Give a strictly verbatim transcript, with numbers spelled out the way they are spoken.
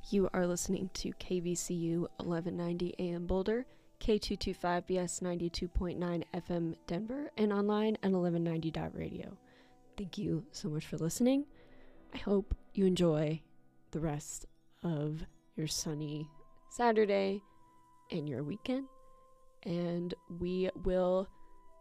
You are listening to K V C U eleven ninety A M Boulder, K two twenty-five B S ninety-two point nine F M Denver, and online at eleven ninety dot radio. Thank you so much for listening. I hope you enjoy the rest of your sunny Saturday and your weekend, and we will